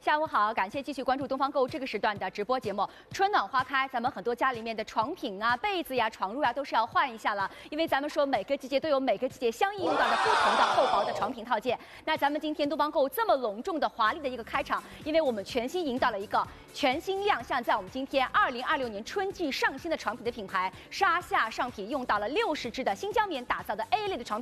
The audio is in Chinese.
下午好，感谢继续关注东方购物这个时段的直播节目。春暖花开，咱们很多家里面的床品啊、被子呀、床褥呀都是要换一下了，因为咱们说每个季节都有每个季节相应用到的不同的厚薄的床品套件。那咱们今天东方购物这么隆重的、华丽的一个开场，因为我们全新引导了一个全新亮相在我们今天2026年春季上新的床品的品牌沙夏上品，用到了60支的新疆棉打造的 A 类的床品。